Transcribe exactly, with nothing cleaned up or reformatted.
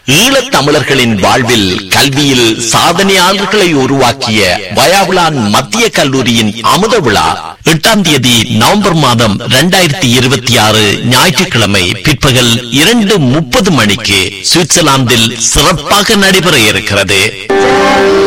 ஈழத் தமிழர்களின் வாழ்வில் கல்வியில் சாதனையாளர்களை உருவாக்கிய வயாவுலான் மத்திய கல்லூரியின் அமுத விழா எட்டாம் தேதி நவம்பர் மாதம் இரண்டாயிரத்தி இருபத்தி ஆறு ஞாயிற்றுக்கிழமை பிற்பகல் இரண்டு முப்பது மணிக்கு சுவிட்சர்லாந்தில் சிறப்பாக நடைபெற இருக்கிறது.